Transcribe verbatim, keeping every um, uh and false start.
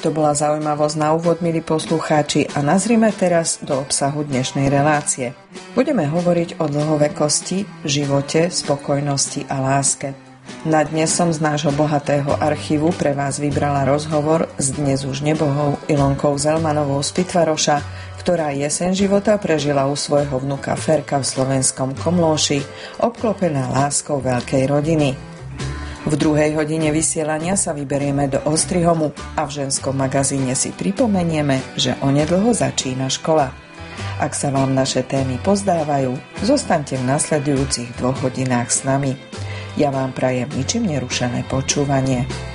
To bola zaujímavosť na úvod, milí poslucháči, a nazrime teraz do obsahu dnešnej relácie. Budeme hovoriť o dlhovekosti, živote, spokojnosti a láske. Na dnes som z nášho bohatého archívu pre vás vybrala rozhovor s dnes už nebohou Ilonkou Zelmanovou z Pitvaroša, ktorá jeseň života prežila u svojho vnuka Ferka v slovenskom Komlóši, obklopená láskou veľkej rodiny. V druhej hodine vysielania sa vyberieme do Ostrihomu a v ženskom magazíne si pripomenieme, že onedlho začína škola. Ak sa vám naše témy pozdávajú, zostaňte v nasledujúcich dvoch hodinách s nami. Ja vám prajem ničím nerušené počúvanie.